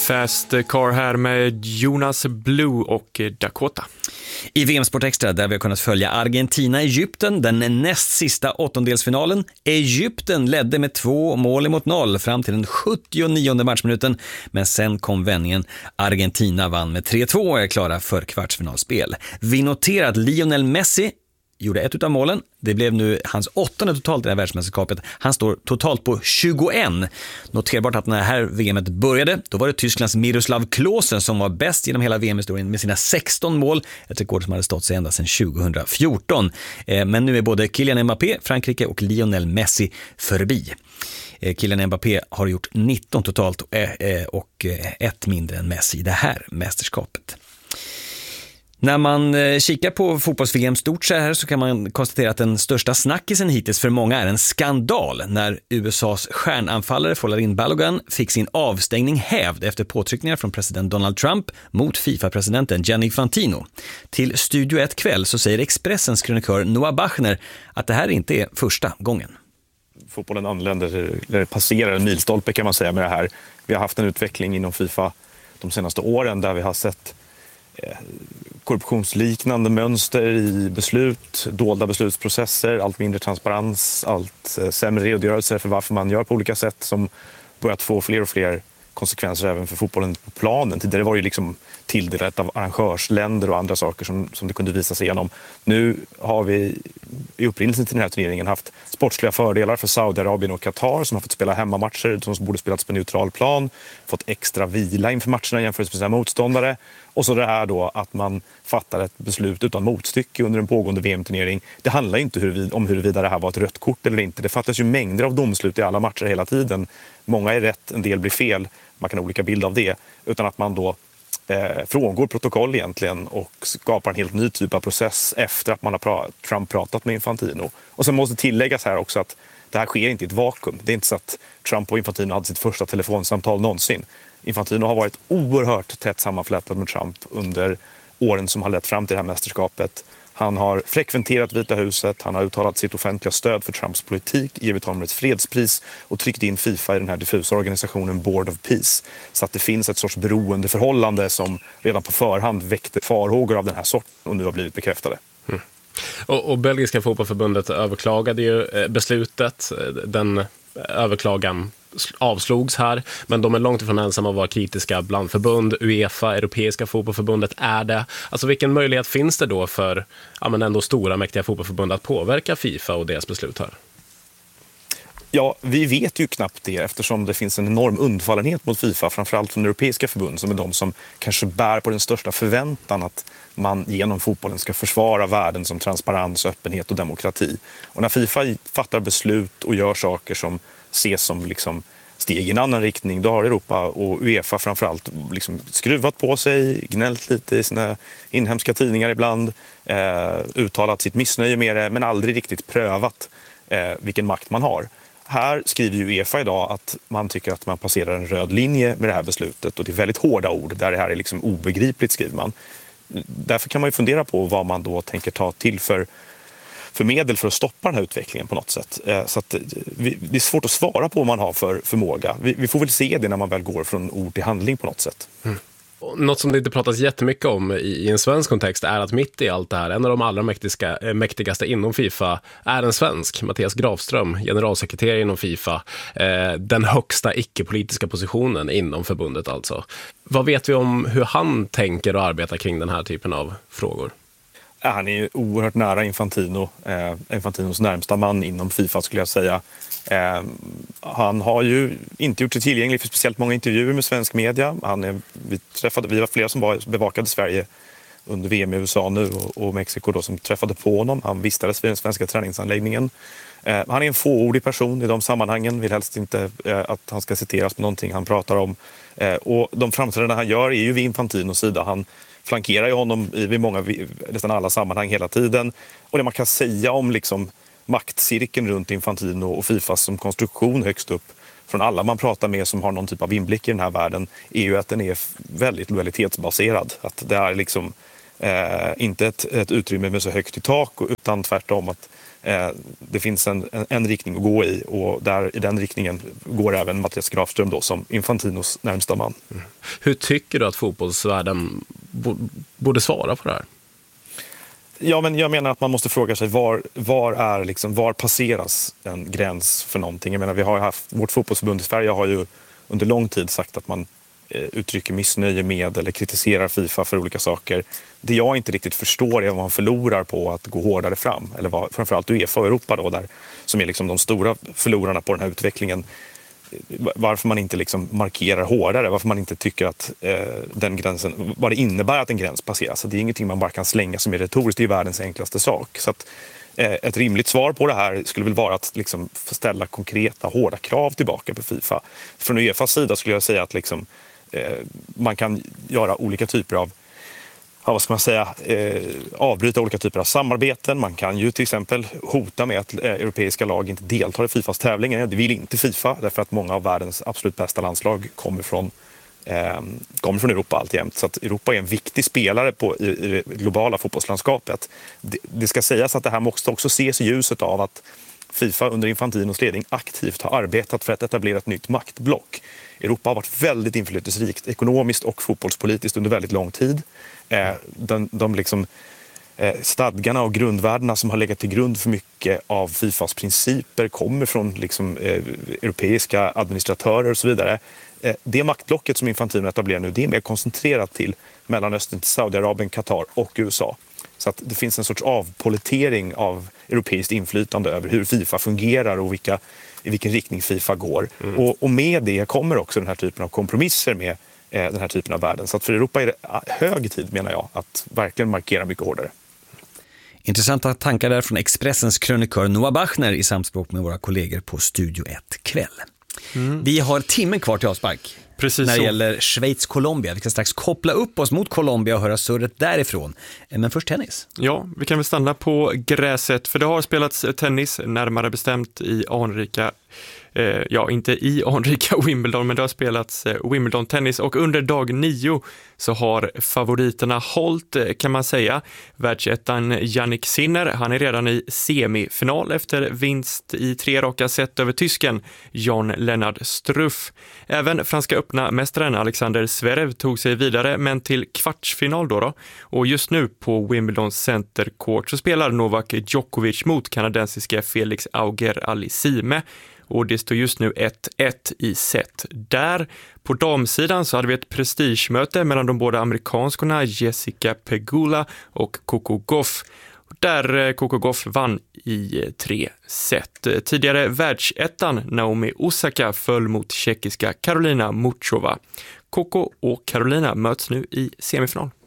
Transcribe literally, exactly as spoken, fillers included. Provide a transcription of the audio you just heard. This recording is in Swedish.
Fast Car här med Jonas Blue och Dakota. I V M-sport extra där vi har kunnat följa Argentina-Egypten, den näst sista åttondelsfinalen. Egypten ledde med två mål mot noll fram till den sjuttionionde matchminuten, men sen kom vändningen. Argentina vann med tre två och är klara för kvartsfinalspel. Vi noterar att Lionel Messi gjorde ett utav målen. Det blev nu hans åttonde totalt i det här världsmästerskapet. Han står totalt på tjugoett. Noterbart att när det här V M:et började, då var det Tysklands Miroslav Klose som var bäst genom hela V M-historien med sina sexton mål. Ett rekord som hade stått sig ända sedan tjugohundrafjorton. Men nu är både Kylian Mbappé, Frankrike och Lionel Messi förbi. Kylian Mbappé har gjort nitton totalt och ett mindre än Messi i det här mästerskapet. När man kikar på fotbolls-V M stort så här så kan man konstatera att den största snackisen hittills för många är en skandal när U S A:s stjärnanfallare Folarin Balogun fick sin avstängning hävd efter påtryckningar från president Donald Trump mot FIFA-presidenten Gianni Infantino. Till Studio ett kväll så säger Expressens krönikör Noah Bachner att det här inte är första gången. Fotbollen anländer, eller passerar en milstolpe kan man säga med det här. Vi har haft en utveckling inom FIFA de senaste åren där vi har sett korruptionsliknande mönster i beslut, dolda beslutsprocesser, allt mindre transparens, allt sämre redogörelser för varför man gör på olika sätt som börjat få fler och fler konsekvenser även för fotbollen på planen. Tidigare var det ju liksom tilldelat av arrangörsländer och andra saker som, som det kunde visa sig igenom. Nu har vi i upprinnelsen till den här turneringen haft sportsliga fördelar för Saudiarabien och Qatar som har fått spela hemmamatcher som borde spelats på neutral plan, fått extra vila inför matcherna jämfört med sina motståndare. Och så det här då att man fattar ett beslut utan motstycke under en pågående V M-turnering. Det handlar inte huruvida, om huruvida det här var ett rött kort eller inte. Det fattas ju mängder av domslut i alla matcher hela tiden. Många är rätt, en del blir fel. Man kan ha olika bild av det. Utan att man då eh, frångår protokoll egentligen och skapar en helt ny typ av process efter att man har pra- Trump pratat med Infantino. Och sen måste tilläggas här också att det här sker inte i ett vakuum. Det är inte så att Trump och Infantino hade sitt första telefonsamtal någonsin. Infantino har varit oerhört tätt sammanflätad med Trump under åren som har lett fram till det här mästerskapet. Han har frekventerat Vita huset, han har uttalat sitt offentliga stöd för Trumps politik, givit honom ett fredspris och tryckt in FIFA i den här diffusa organisationen Board of Peace. Så att det finns ett sorts beroendeförhållande som redan på förhand väckte farhågor av den här sorten och nu har blivit bekräftade. Mm. Och, och Belgiska fotbollförbundet överklagade ju beslutet, den överklagan avslogs här, men de är långt ifrån ensamma att vara kritiska bland förbund. UEFA, Europeiska fotbollförbundet är det. Alltså vilken möjlighet finns det då för ja, men ändå stora mäktiga fotbollförbund att påverka FIFA och deras beslut här? Ja, vi vet ju knappt det eftersom det finns en enorm undfallenhet mot FIFA, framförallt från Europeiska förbund som är de som kanske bär på den största förväntan att man genom fotbollen ska försvara värden som transparens, öppenhet och demokrati. Och när FIFA fattar beslut och gör saker som ses som liksom steg i en annan riktning, då har Europa och UEFA framförallt liksom skruvat på sig, gnällt lite i sina inhemska tidningar ibland, eh, uttalat sitt missnöje med det, men aldrig riktigt prövat eh, vilken makt man har. Här skriver ju UEFA idag att man tycker att man passerar en röd linje med det här beslutet och det är väldigt hårda ord där det här är liksom obegripligt, skriver man. Därför kan man ju fundera på vad man då tänker ta till för för medel för att stoppa den här utvecklingen på något sätt. Så att vi, det är svårt att svara på vad man har för förmåga. Vi, vi får väl se det när man väl går från ord till handling på något sätt. Mm. Något som det inte pratas jättemycket om i, i en svensk kontext är att mitt i allt det här, en av de allra mäktiga, mäktigaste inom FIFA är en svensk, Mattias Grafström, generalsekreterare inom FIFA, eh, den högsta icke-politiska positionen inom förbundet alltså. Vad vet vi om hur han tänker och arbetar kring den här typen av frågor? Han är ju oerhört nära Infantino, eh, Infantinos närmsta man inom FIFA skulle jag säga. Eh, han har ju inte gjort sig tillgänglig för speciellt många intervjuer med svensk media. Han är, vi, träffade, vi var flera som var, bevakade Sverige under V M i U S A nu och, och Mexiko då, som träffade på honom. Han vistades vid den svenska träningsanläggningen. Eh, han är en fåordig person i de sammanhangen, vill helst inte eh, att han ska citeras på någonting han pratar om. Eh, och de framträdanden han gör är ju vid Infantinos sida. Han flankerar ju honom i vid många, nästan alla sammanhang hela tiden. Och det man kan säga om liksom maktcirkeln runt Infantino och FIFA som konstruktion högst upp från alla man pratar med som har någon typ av inblick i den här världen är ju att den är väldigt lojalitetsbaserad. Att det är liksom eh, inte ett, ett utrymme med så högt i tak utan tvärtom att Eh, det finns en, en, en riktning att gå i och där, i den riktningen går även Mattias Grafström då, som Infantinos närmsta man. Mm. Hur tycker du att fotbollsvärlden bo, borde svara på det här? Ja, men jag menar att man måste fråga sig var, var, är liksom, var passeras en gräns för någonting. Jag menar, vi har haft, vårt fotbollsförbund i Sverige har ju under lång tid sagt att man eh, uttrycker missnöje med eller kritiserar FIFA för olika saker. Det jag inte riktigt förstår är vad man förlorar på att gå hårdare fram. Eller vad, framförallt UEFA och Europa då, där, som är liksom de stora förlorarna på den här utvecklingen. Varför man inte liksom markerar hårdare, varför man inte tycker att eh, den gränsen, vad det innebär att en gräns passeras. Så det är ingenting man bara kan slänga som är retoriskt, det är världens enklaste sak. Så att, eh, ett rimligt svar på det här skulle väl vara att liksom ställa konkreta, hårda krav tillbaka på FIFA. Från UEFAs sida skulle jag säga att liksom, eh, man kan göra olika typer av Ja, vad ska man säga, eh, avbryta olika typer av samarbeten. Man kan ju till exempel hota med att eh, europeiska lag inte deltar i FIFAs tävlingar. Det vill inte FIFA, därför att många av världens absolut bästa landslag kommer från, eh, kommer från Europa alltjämt. Så att Europa är en viktig spelare på, i, i det globala fotbollslandskapet. Det, det ska sägas att det här måste också ses i ljuset av att FIFA under Infantinos ledning aktivt har arbetat för att etablera ett nytt maktblock. Europa har varit väldigt inflytelserikt ekonomiskt och fotbollspolitiskt under väldigt lång tid. Eh, de de liksom, eh, stadgarna och grundvärdena som har legat till grund för mycket av FIFAs principer kommer från liksom, eh, europeiska administratörer och så vidare. Eh, det maktblocket som Infantino etablerar nu, det är mer koncentrerat till Mellanöstern, till Saudiarabien, Qatar och U S A. Så att det finns en sorts avpolitering av europeiskt inflytande över hur FIFA fungerar och vilka, i vilken riktning FIFA går. Mm. Och, och med det kommer också den här typen av kompromisser med eh, den här typen av världen. Så att för Europa är det hög tid, menar jag, att verkligen markera mycket hårdare. Intressanta tankar där från Expressens krönikör Noah Bachner i samspråk med våra kollegor på Studio ett kväll. Mm. Vi har timmen kvar till avspark. Precis när det så. gäller Schweiz-Colombia. Vi ska strax koppla upp oss mot Colombia och höra surret därifrån. Men först tennis. Ja, vi kan väl stanna på gräset, för det har spelats tennis, närmare bestämt i anrika Eh, ja, inte i anrika Wimbledon, men det har spelats eh, Wimbledon-tennis, och under dag nio så har favoriterna hållit, eh, kan man säga. Världsettan Jannik Sinner, han är redan i semifinal efter vinst i tre raka set över tysken Jan-Lennard Struff. Även franska öppna mästaren Alexander Zverev tog sig vidare, men till kvartsfinal då, då. Och just nu på Wimbledon Center Court så spelar Novak Djokovic mot kanadensiska Felix Auger-Aliassime. Och det står just nu ett ett i set där. På damsidan så hade vi ett prestigemöte mellan de båda amerikanskorna Jessica Pegula och Coco Gauff, där Coco Gauff vann i tre set. Tidigare världsettan Naomi Osaka föll mot tjeckiska Karolina Muchova. Coco och Karolina möts nu i semifinal.